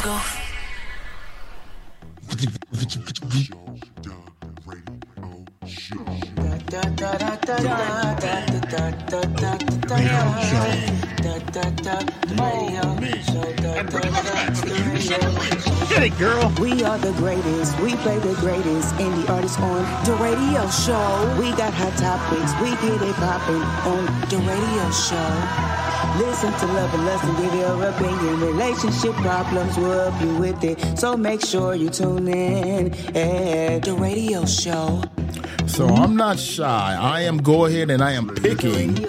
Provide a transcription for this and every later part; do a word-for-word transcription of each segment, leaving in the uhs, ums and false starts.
Let's go. Get it, girl. We are the greatest. We play the greatest indie artists on the radio show. We got hot topics. We get it popping on the radio show. Listen to Love and Lust and give your opinion. Relationship problems, we'll help you with it. So make sure you tune in at the radio show. So I'm not shy. I am go ahead and I am picking.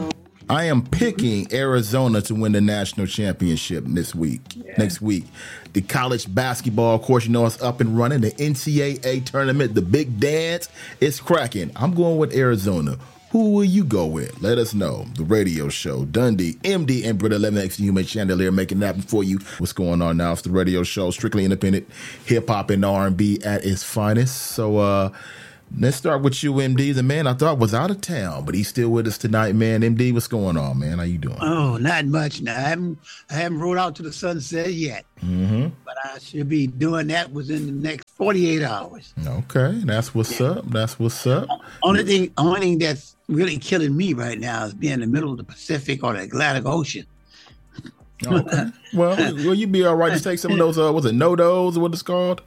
I am picking Arizona to win the national championship this week. Yeah. Next week, the college basketball, of course, you know it's up and running. The N C double A tournament, the big dance, it's cracking. I'm going with Arizona. Who will you go with? Let us know. The radio show, Dundee, M D, and Britta eleven X Human Chandelier making it happen for you. What's going on now? It's the radio show, strictly independent hip hop and R and B at its finest. So, uh, let's start with you, M D. The man I thought was out of town, but he's still with us tonight, man. M D, what's going on, man? How you doing? Oh, not much. Now, I haven't, I haven't rode out to the sunset yet, mm-hmm. but I should be doing that within the next forty-eight hours. Okay, that's what's yeah. up. That's what's up. Only thing, only thing that's really killing me right now is being in the middle of the Pacific or the Atlantic Ocean. Okay. Well, will you be all right to take some of those, uh, was it no-dos or what it's called?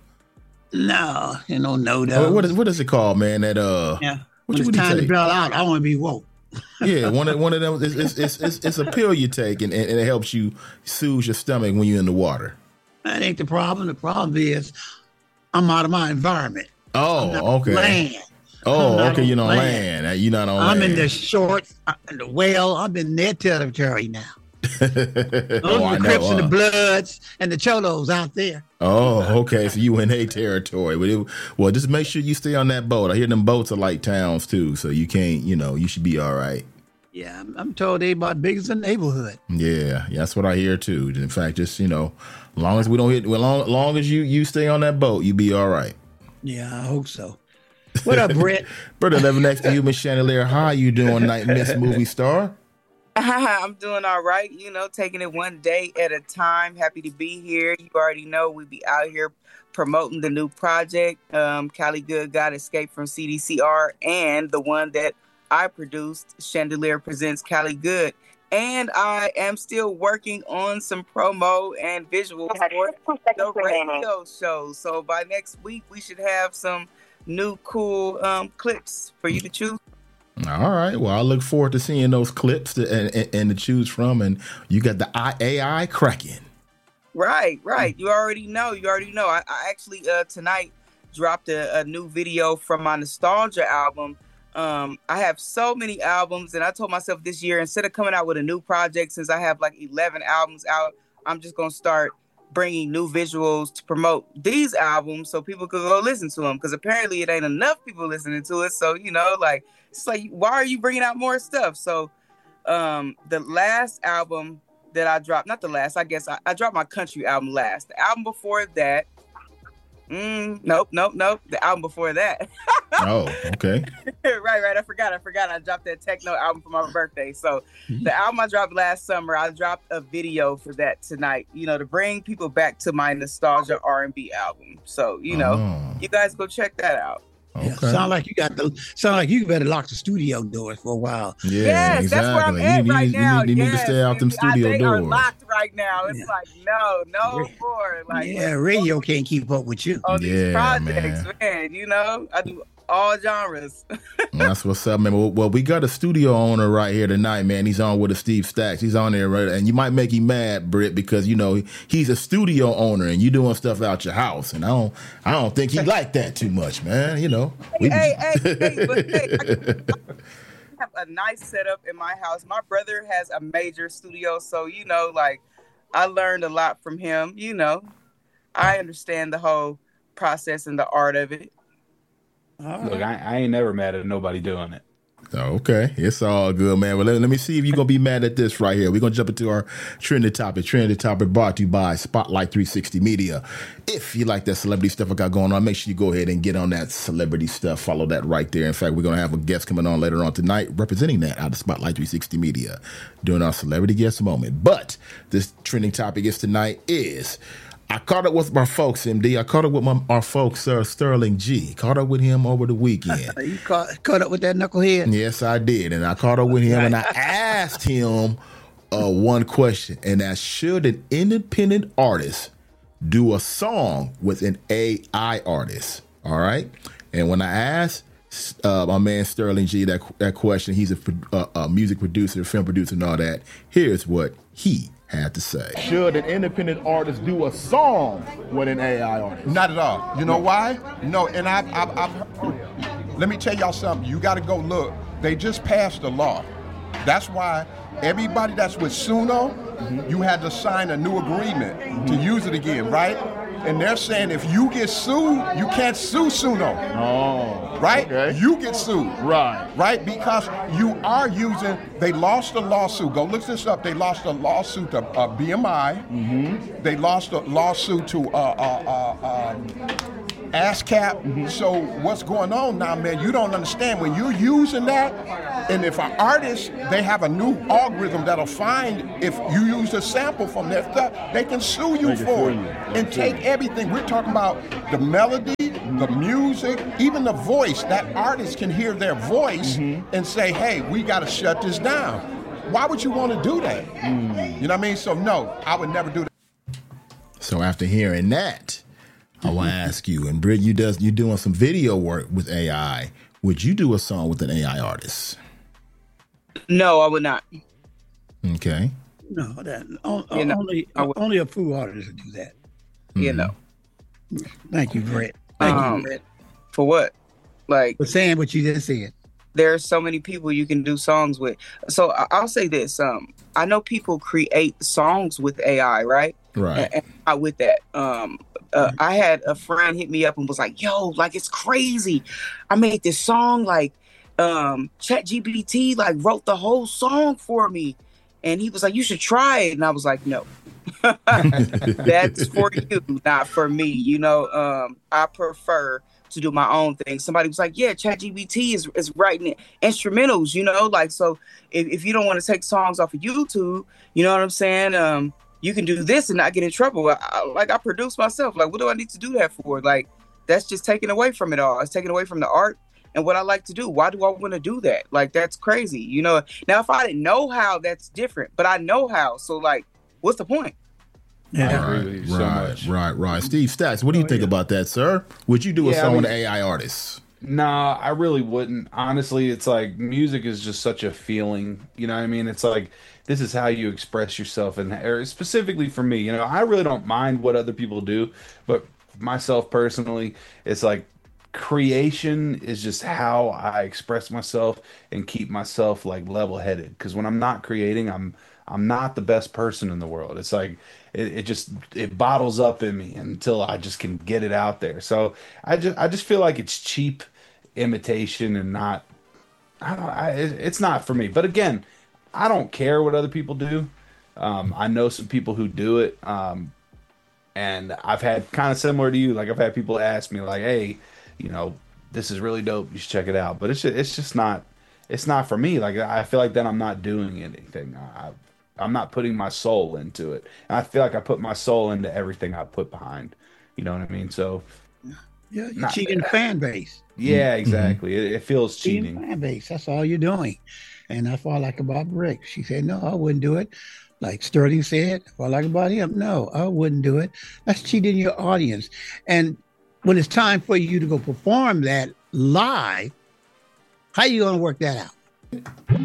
No, you know, no-dos. Oh, what is what is it called, man? That uh, yeah. What when you, it's what time you to bail out, I want to be woke. Yeah, one of one of them. It's it's it's, it's, it's a pill you take, and, and it helps you soothe your stomach when you're in the water. That ain't the problem. The problem is I'm out of my environment. Oh, okay. Land. Oh, okay. You're on land. land. You're not on I'm land. in the shorts, the whale. I'm in their territory now. Those oh, are the Crips and the Bloods and the Cholos out there. Oh, okay. So you in their territory. But it, well, just make sure you stay on that boat. I hear them boats are like towns too, so you can't, you know, you should be all right. Yeah, I'm, I'm told they about big as a neighborhood. Yeah, yeah, that's what I hear too. In fact, just, you know, as long as we don't hit, well, long, long as you, you stay on that boat, you be all right. Yeah, I hope so. What up, Brett? Brett eleven X Human Chandelier. How you doing tonight, Miss Movie Star? I'm doing all right, you know, taking it one day at a time. Happy to be here. You already know we be out here promoting the new project, um, Cali Good God Escape from C D C R, and the one that I produced, Chandelier Presents Cali Good. And I am still working on some promo and visuals for the radio show. So by next week, we should have some new cool um, clips for you to choose. All right. Well, I look forward to seeing those clips to, and, and, and to choose from. And you got the A I cracking. Right, right. You already know. You already know. I, I actually uh, tonight dropped a, a new video from my Nostalgia album. Um, I have so many albums, and I told myself this year, instead of coming out with a new project, since I have like eleven albums out, I'm just going to start bringing new visuals to promote these albums so people could go listen to them, because apparently it ain't enough people listening to it. So, you know, like, it's like, why are you bringing out more stuff? So um, the last album that I dropped, not the last, I guess I, I dropped my country album last. The album before that, mm, nope, nope, nope. The album before that. Oh, okay. right, right. I forgot. I forgot. I dropped that techno album for my birthday. So the album I dropped last summer, I dropped a video for that tonight, you know, to bring people back to my Nostalgia R and B album. So, you know, oh. you guys go check that out. Okay. Yeah, sound like you got the sound like you better lock the studio doors for a while. Yeah, yes, exactly. That's where I'm at you right need, now. You need, you yes. need to stay out them studio they doors. They are locked right now. It's yeah. like no, no yeah. more. Like yeah, radio can't keep up with you. On these yeah, projects, man. man. You know, I do all genres. That's what's up, man. Well, we got a studio owner right here tonight, man. He's on with us, Steve Stacks. He's on there, right? And you might make him mad, Britt, because you know he's a studio owner and you doing stuff out your house, and I don't, I don't think he like that too much, man. You know. Hey, hey, hey, hey, but hey, I have a nice setup in my house. My brother has a major studio, so you know, like I learned a lot from him. You know, I understand the whole process and the art of it. Right. Look, I, I ain't never mad at nobody doing it. Okay, it's all good, man. Well, let, let me see if you're going to be mad at this right here. We're going to jump into our trending topic. Trending topic brought to you by Spotlight three sixty Media. If you like that celebrity stuff I got going on, make sure you go ahead and get on that celebrity stuff. Follow that right there. In fact, we're going to have a guest coming on later on tonight representing that out of Spotlight three sixty Media during our celebrity guest moment. But this trending topic is tonight is I caught up with my folks, M D. I caught up with my, our folks, uh, Sterling G. Caught up with him over the weekend. You caught, caught up with that knucklehead? Yes, I did. And I caught up with him and I asked him uh, one question. And that's, should an independent artist do a song with an A I artist? All right. And when I asked uh, my man Sterling G that, that question, he's a, a, a music producer, film producer and all that. Here's what he had to say. Should an independent artist do a song with an A I artist? Not at all. You know why? No, and I've, I've, I've let me tell y'all something. You got to go look. They just passed a law. That's why everybody that's with Suno, mm-hmm. you had to sign a new agreement mm-hmm. to use it again, right? And they're saying if you get sued, you can't sue Suno. Oh. Right? Okay. You get sued. Right. Right? Because you are using, they lost a lawsuit. Go look this up. They lost a lawsuit to uh, B M I. Mm-hmm. They lost a lawsuit to uh, uh, uh, um, ASCAP. Mm-hmm. So what's going on now, man, you don't understand. When you're using that, and if an artist, they have a new algorithm that'll find if you use a sample from their stuff, they can sue you for it and take everything. We're talking about the melody, the music, even the voice. That artist can hear their voice mm-hmm. and say, hey, we got to shut this down. Why would you want to do that? Mm. You know what I mean? So no, I would never do that. So after hearing that, I want to ask you, and Britt, you does you doing some video work with A I. Would you do a song with an A I artist? No, I would not. Okay. No, that on, you know, only only a few artists would do that. Mm-hmm. You know. Thank you, Brett. Thank um, you, Brett. For what? Like for saying what you just said. There are so many people you can do songs with. So I'll say this: um, I know people create songs with A I, right? Right. And, and I with that. Um, uh, I had a friend hit me up and was like, "Yo, like it's crazy. I made this song like um, ChatGPT like wrote the whole song for me," and he was like, "You should try it." And I was like, "No, that's for you, not for me." You know, um, I prefer to do my own thing. Somebody was like, yeah, ChatGPT is, is writing instrumentals, you know, like, so if, if you don't want to take songs off of YouTube, you know what I'm saying? Um, you can do this and not get in trouble. I, I, like I produce myself. Like, what do I need to do that for? Like, that's just taken away from it all. It's taken away from the art and what I like to do. Why do I want to do that? Like, that's crazy. You know, now if I didn't know how, that's different, but I know how. So like, what's the point? Yeah, I right, agree with you so right, much. right, right. Steve Stacks, what do you oh, think yeah. about that, sir? Would you do a yeah, song I mean, with an A I artist? Nah, I really wouldn't. Honestly, it's like music is just such a feeling. You know what I mean? It's like this is how you express yourself, and or specifically for me, you know, I really don't mind what other people do, but myself personally, it's like creation is just how I express myself and keep myself like level-headed. Because when I'm not creating, I'm I'm not the best person in the world. It's like it, it just it bottles up in me until I just can get it out there. So I just I just feel like it's cheap imitation and not I don't I, it's not for me. But again, I don't care what other people do. Um, I know some people who do it, um, and I've had kind of similar to you. Like I've had people ask me like, "Hey, you know, this is really dope. You should check it out." But it's just, it's just not it's not for me. Like I feel like then I'm not doing anything. I, I'm not putting my soul into it. And I feel like I put my soul into everything I put behind. You know what I mean? So yeah, you're not, cheating the fan base. Yeah, exactly. Mm-hmm. It, it feels cheating. cheating. Fan base. That's all you're doing. And that's what I like about Rick. She said, no, I wouldn't do it. Like Sterling said, what I like about him, no, I wouldn't do it. That's cheating your audience. And when it's time for you to go perform that live, how you going to work that out?